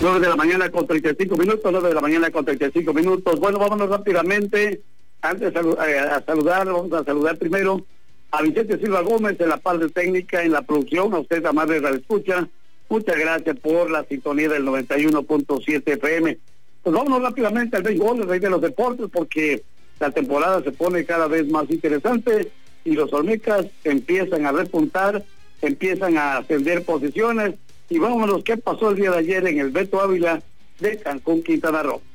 9 de la mañana con 35 minutos, 9 de la mañana con 35 minutos. Bueno, vámonos rápidamente. Antes vamos a saludar primero a Vicente Silva Gómez en la parte técnica, en la producción, a usted, amable radioescucha. Muchas gracias por la sintonía del 91.7 FM. Pues vámonos rápidamente al béisbol, el rey de los deportes, porque la temporada se pone cada vez más interesante y los Olmecas empiezan a repuntar, empiezan a ascender posiciones. Y vámonos, ¿qué pasó el día de ayer en el Beto Ávila de Cancún, Quintana Roo?